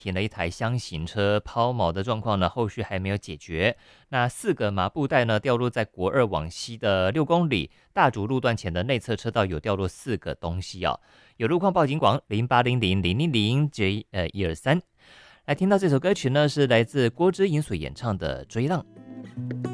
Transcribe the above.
停了一台箱型车抛锚的状况呢，后续还没有解决。那4个麻布袋呢，掉落在国2往西的6公里大竹路段前的内侧车道，有掉落4个东西哦。有路况报警广080000J123。来听到这首歌曲呢，是来自郭之颖所演唱的《追浪》。